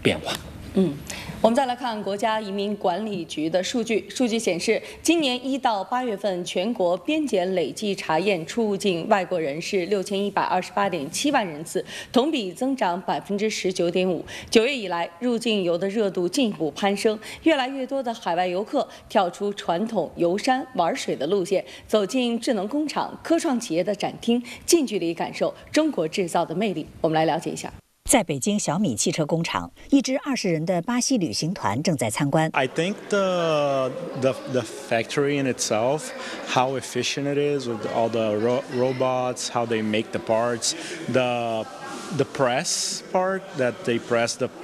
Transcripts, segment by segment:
变化。 我们再来看国家移民管理局的数据。数据显示，今年1到8月份，全国边检累计查验出入境外国人是6128.7万人次，同比增长19.5%。9月以来，入境游的热度进一步攀升，越来越多的海外游客跳出传统游山玩水的路线，走进智能工厂、科创企业的展厅，近距离感受中国制造的魅力。我们来了解一下。 在北京小米汽车工厂，一支20人的巴西旅行团正在参观。 I think the factory in itself, how efficient it is with all the robots, how they make the parts, the press part that they press the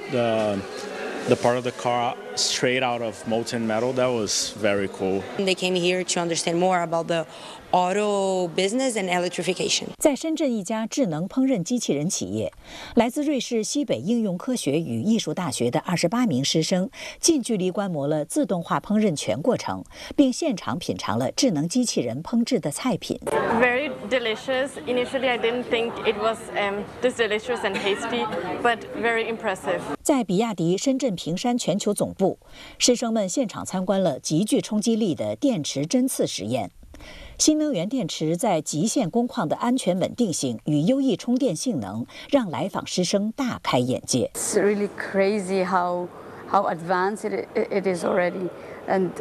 part of the car straight out of molten metal. That was very cool. They came here to understand more about the auto business and electrification. 在深圳一家智能烹饪机器人企业，来自瑞士西北应用科学与艺术大学的28名师生近距离观摩了自动化烹饪全过程，并现场品尝了智能机器人烹制的菜品。 Very delicious. Initially, I didn't think it was this delicious and tasty, but very impressive. 在比亚迪深圳平山全球总部，师生们现场参观了极具冲击力的电池针刺实验。新能源电池在极限工况的安全稳定性与优异充电性能，让来访师生大开眼界。 It's really crazy how advanced it is already, and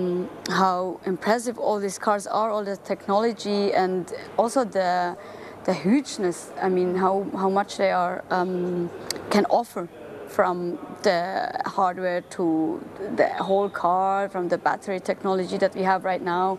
how impressive all these cars are, all the technology, and also the hugeness. I mean, how much they are can offer. From the hardware to the whole car, from the battery technology that we have right now,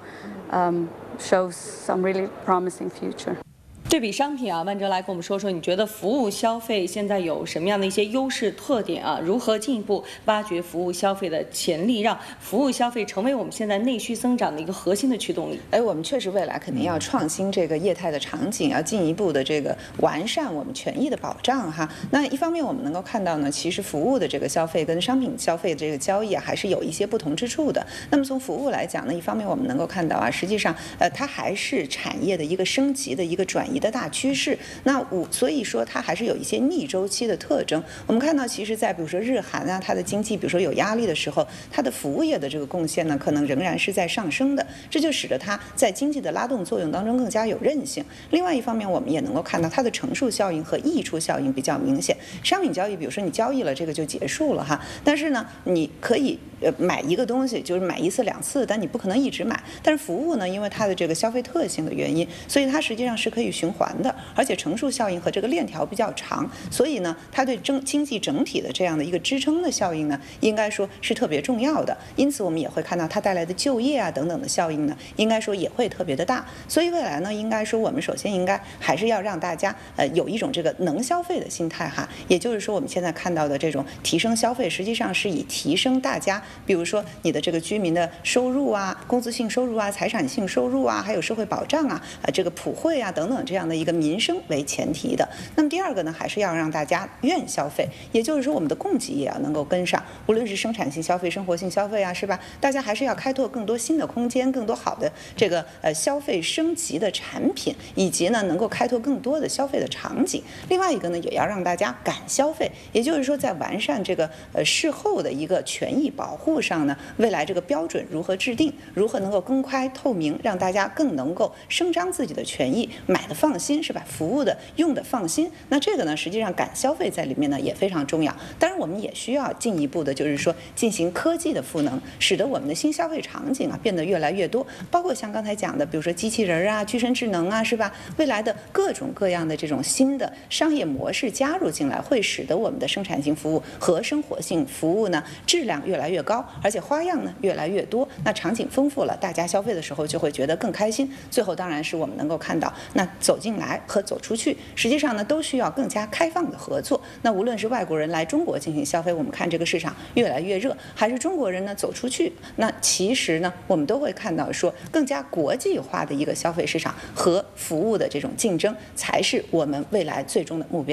shows some really promising future. 对比商品啊，万哲来跟我们说说，你觉得服务消费现在有什么样的一些优势特点啊？如何进一步挖掘服务消费的潜力，让服务消费成为我们现在内需增长的一个核心的驱动力？ 我们确实未来肯定要创新这个业态的场景，要进一步的这个完善我们权益的保障哈。那一方面我们能够看到呢，其实服务的这个消费跟商品消费的这个交易啊，还是有一些不同之处的。那么从服务来讲呢，一方面我们能够看到啊，实际上它还是产业的一个升级的一个转移的大趋势。所以说它还是有一些逆周期的特征。我们看到，其实在比如说日韩啊，它的经济比如说有压力的时候，它的服务业的这个贡献呢，可能仍然是在上升的，这就使得它在经济的拉动作用当中更加有韧性。另外一方面，我们也能够看到它的乘数效应和溢出效应比较明显。商品交易，比如说你交易了这个就结束了哈，但是呢，你可以买一个东西，就是买1次2次，但你不可能一直买。但是服务呢，因为它的这个消费特性的原因，所以它实际上是可以循环的，而且乘数效应和这个链条比较长，所以呢，它对经济整体的这样的一个支撑的效应呢，应该说是特别重要的。因此，我们也会看到它带来的就业啊等等的效应呢，应该说也会特别的大。所以未来呢，应该说我们首先应该还是要让大家有一种这个能消费的心态哈，也就是说我们现在看到的这种提升消费，实际上是以提升大家，比如说你的这个居民的收入啊、工资性收入啊、财产性收入啊，还有社会保障啊、这个普惠啊等等这样的一个民生为前提的。那么第二个呢，还是要让大家愿消费，也就是说我们的供给也要能够跟上，无论是生产性消费、生活性消费啊，是吧？大家还是要开拓更多新的空间，更多好的这个消费升级的产品，以及呢能够开拓更多的消费的场景。另外一个呢，也要让大家敢消费，也就是说在完善这个事后的一个权益保护上呢，未来这个标准如何制定，如何能够公开透明，让大家更能够声张自己的权益，买的放心，是吧？服务的用的放心。那这个呢，实际上敢消费在里面呢也非常重要。当然，我们也需要进一步的，就是说进行科技的赋能，使得我们的新消费场景啊变得越来越多，包括像刚才讲的，比如说机器人啊、具身智能啊，是吧？未来的各种各样的这种新的商业模式加入进来，会使得我们的生产性服务和生活性服务呢质量越来越高，而且花样呢越来越多。那场景丰富了，大家消费的时候就会觉得更开心。最后当然是我们能够看到，那走进来和走出去，实际上呢都需要更加开放的合作。那无论是外国人来中国进行消费，我们看这个市场越来越热，还是中国人呢走出去，那其实呢我们都会看到说，更加国际化的一个消费市场和服务的这种竞争，才是我们未来最终的目标。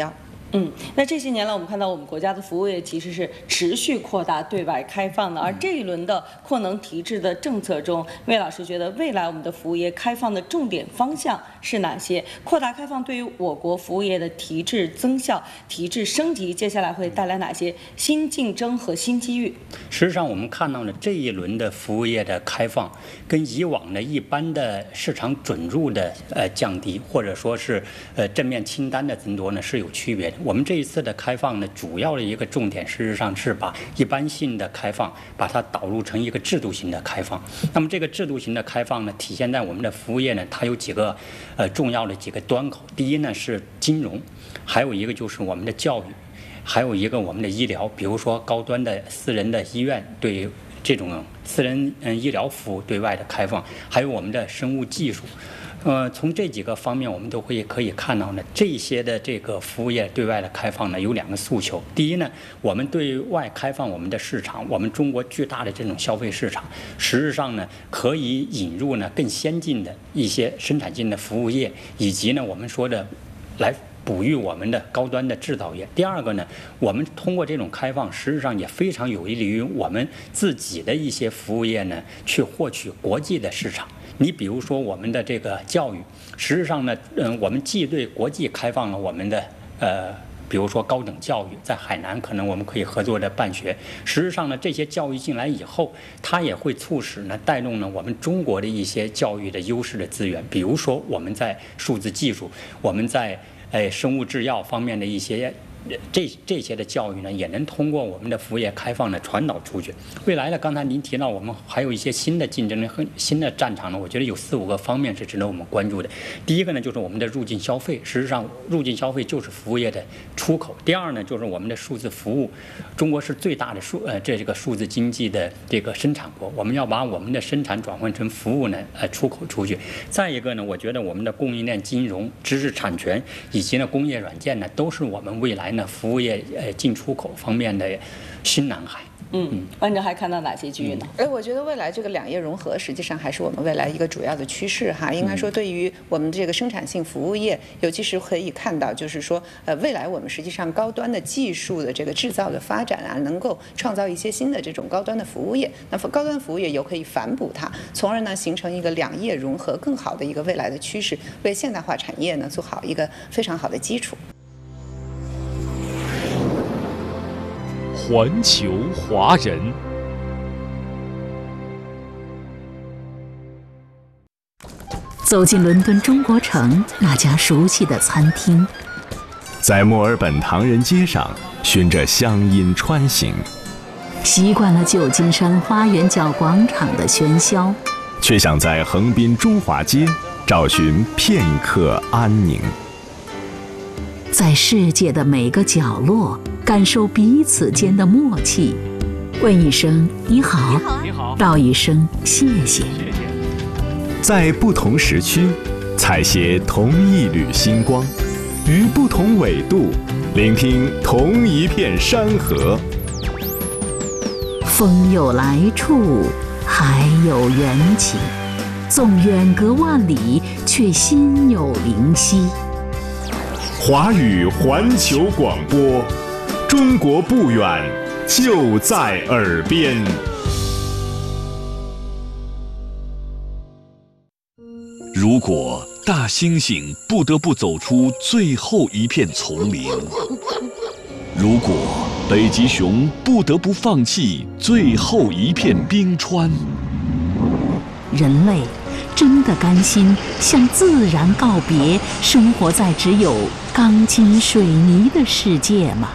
那这些年来，我们看到我们国家的服务业其实是持续扩大对外开放的，而这一轮的扩能提质的政策中，魏老师觉得未来我们的服务业开放的重点方向是哪些？扩大开放对于我国服务业的提质增效、提质升级，接下来会带来哪些新竞争和新机遇？ 实际上，我们看到了这一轮的服务业的开放，跟以往的一般的市场准入的降低，或者说是正面清单的增多呢，是有区别的。我们这一次的开放呢，主要的一个重点，事实上是把一般性的开放，把它导入成一个制度型的开放。那么这个制度型的开放呢，体现在我们的服务业呢，它有几个重要的几个端口。第一呢是金融，还有一个就是我们的教育，还有一个我们的医疗，比如说高端的私人的医院对这种私人医疗服务对外的开放，还有我们的生物技术。从这几个方面，我们都可以看到呢，这些的这个服务业对外的开放呢，有2个诉求。第一呢，我们对外开放我们的市场，我们中国巨大的这种消费市场，实质上呢，可以引入呢更先进的一些生产性的服务业，以及呢我们说的来哺育我们的高端的制造业。第二个呢，我们通过这种开放，实际上也非常有利于我们自己的一些服务业呢，去获取国际的市场。你比如说我们的这个教育，实际上呢，我们既对国际开放了我们的比如说高等教育，在海南可能我们可以合作的办学。实际上呢，这些教育进来以后，它也会促使呢，带动呢我们中国的一些教育的优势的资源，比如说我们在数字技术，我们在生物制药方面的一些这些的教育呢，也能通过我们的服务业开放呢传导出去。未来呢，刚才您提到我们还有一些新的竞争力和新的战场呢，我觉得有4、5个方面是值得我们关注的。第一个呢，就是我们的入境消费，实际上入境消费就是服务业的出口。第二呢，就是我们的数字服务，中国是最大的这个数字经济的这个生产国，我们要把我们的生产转换成服务呢出口出去。再一个呢，我觉得我们的供应链金融、知识产权以及呢工业软件呢，都是我们未来服务业进出口方面的新蓝海。 班长还看到哪些机遇呢？ 我觉得未来这个2业融合实际上还是我们未来一个主要的趋势哈。应该说，对于我们这个生产性服务业，尤其是可以看到，就是说，未来我们实际上高端的技术的这个制造的发展啊，能够创造一些新的这种高端的服务业。那高端服务业又可以反哺它，从而呢形成一个2业融合更好的一个未来的趋势，为现代化产业呢做好一个非常好的基础。 环球华人， 走进伦敦中国城那家熟悉的餐厅， 在墨尔本唐人街上循着乡音穿行， 习惯了旧金山花园角广场的喧嚣， 却想在横滨中华街找寻片刻安宁。 在世界的每个角落感受彼此间的默契，问一声你好，道一声谢谢。 在不同时区采撷同一缕星光，于不同纬度聆听同一片山河。 风有来处，海有缘起，纵远隔万里，却心有灵犀。 华语环球广播，中国不远，就在耳边。如果大猩猩不得不走出最后一片丛林，如果北极熊不得不放弃最后一片冰川， 人类真的甘心向自然告别，生活在只有钢筋水泥的世界吗？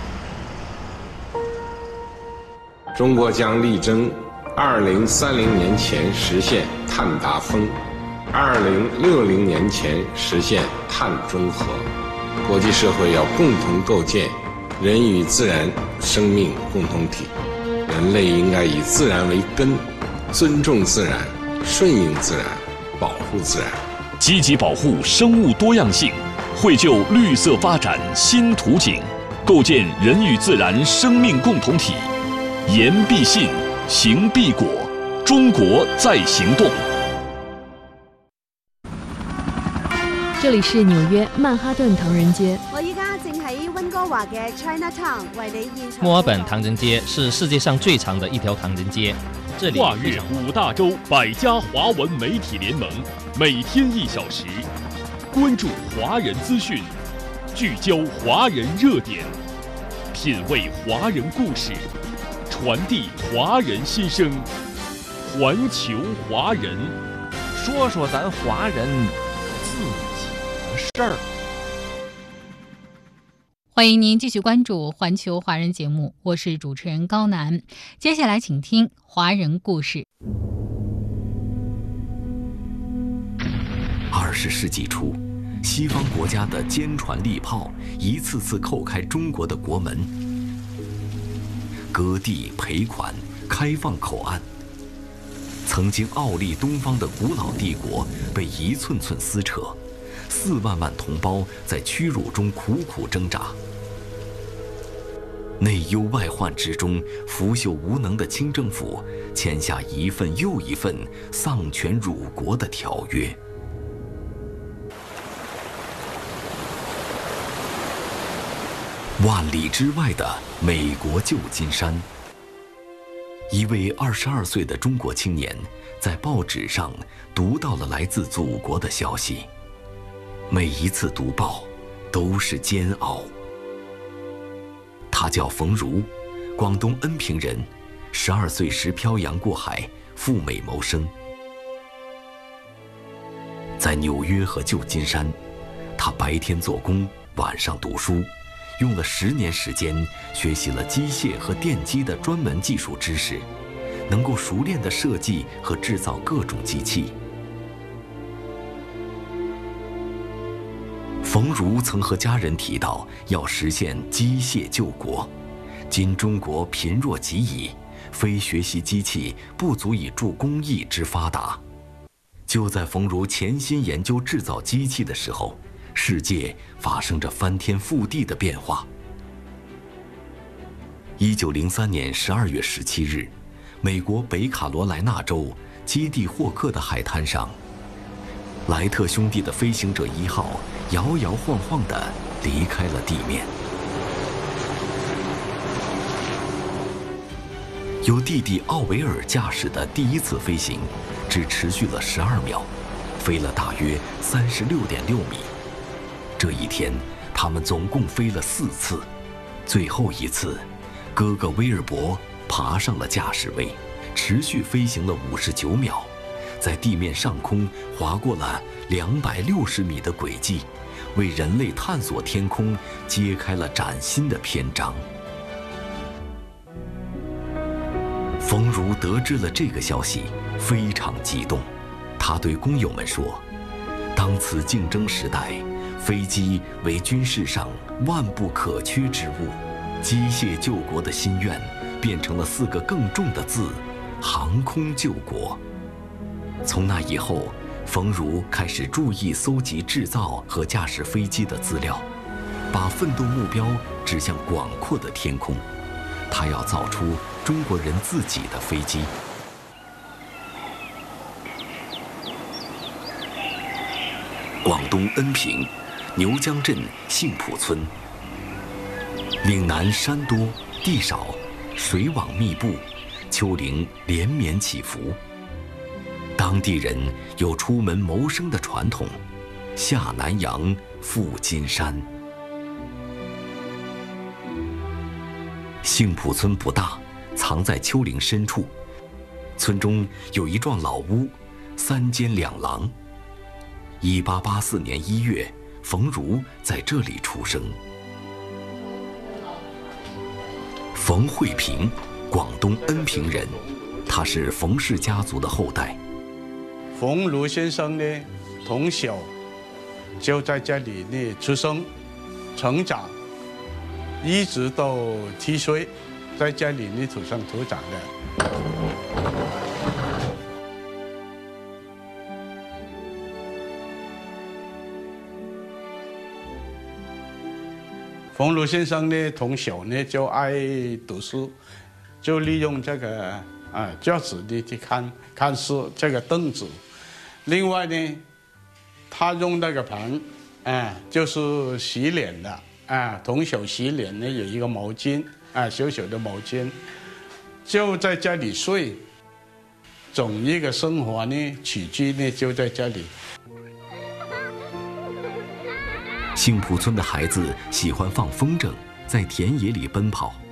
中国将力争2030年前实现碳达峰，2060年前实现碳中和。国际社会要共同构建人与自然生命共同体，人类应该以自然为根，尊重自然，顺应自然，保护自然， 积极保护生物多样性，绘就绿色发展新图景，构建人与自然生命共同体。言必信，行必果，中国在行动。 这里是纽約曼哈頓唐人街。 我依家正喺溫哥華嘅 Chinatown 為你現場。 墨爾本唐人街是世界上最長的一條唐人街，這裡跨越5大洲100家華文媒體聯盟，每天1小時，關注華人資訊，聚焦華人熱點，品味華人故事，傳遞華人心聲，環球華人， 說說咱華人自己的事兒。 歡迎您繼續關注環球華人節目，我是主持人高楠。接下來請聽華人故事。 20世紀初，西方國家的堅船利炮一次次叩開中國的國門，割地賠款，開放口岸。曾經傲立東方的古老帝國被一寸寸撕扯，4萬萬同胞在屈辱中苦苦掙扎。內憂外患之中，腐朽無能的清政府簽下一份又一份喪權辱國的條約。萬里之外的美國舊金山，一位22歲的中國青年在報紙上讀到了來自祖國的消息，每一次讀報都是煎熬。他叫馮如，廣東恩平人，12歲時漂洋過海赴美謀生。在紐約和舊金山，他白天做工，晚上讀書，用了10年時間學習了機械和電機的專門技術知識，能夠熟練地設計和製造各種機器。馮如曾和家人提到要實現機械救國，今中國貧弱極矣，非學習機器不足以助公益之發達。就在馮如潛心研究製造機器的時候，世界發生着翻天覆地的變化。1903年12月17日，美國北卡羅來納州基地霍克的海灘上，萊特兄弟的飛行者1號搖搖晃晃地離開了地面。由弟弟奧維爾駕駛的第一次飛行只持續了12秒，飛了大約36.6米。這一天，他們總共飛了4次，最後一次，哥哥威爾伯爬上了駕駛位，持續飛行了59秒，在地面上空劃過了260米的軌跡，為人類探索天空揭開了嶄新的篇章。馮如得知了這個消息，非常激動。他對工友們說：“當此競爭時代，飛機為軍事上萬不可缺之物。機械救國的心願變成了4個更重的字：航空救國。”從那以後，馮如開始注意搜集製造和駕駛飛機的資料，把奮鬥目標指向廣闊的天空。他要造出中國人自己的飛機。廣東恩平牛江鎮杏浦村，嶺南山多地少，水網密布，丘陵連綿起伏。當地人有出門謀生的傳統，下南洋，赴金山。杏浦村不大，藏在丘陵深處。村中有一幢老屋，3間2廊。1884年1月，馮如在這裡出生。馮惠平，廣東恩平人，他是馮氏家族的後代。 馮如先生呢，從小就在這裡呢出生、成長，一直到7歲，在這裡呢土生土長的。馮如先生呢，從小呢就愛讀書，就利用這個教室呢去看書，這個凳子。另外呢，他用那個盤就是洗脸的，从小洗脸呢有一个毛巾，小小的毛巾，就在家里睡，整一个生活呢起居呢就在家里。 幸浦村的孩子喜欢放风筝，在田野里奔跑。